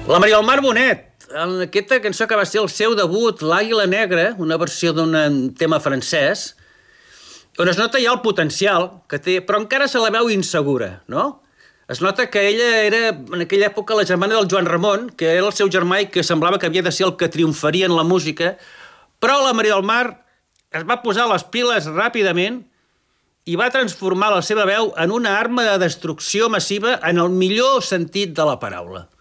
La Maria del Mar Bonet, en aquesta cançó que va ser el seu debut, L'Àguila Negra, una versió d'un tema francès, on es nota ja el potencial que té, però encara se la veu insegura, no? Es nota que ella era, en aquella època, la germana del Joan Ramon, que era el seu germà i que semblava que havia de ser el que triomfaria en la música, però la Maria del Mar es va posar les piles ràpidament i va transformar la seva veu en una arma de destrucció massiva en el millor sentit de la paraula.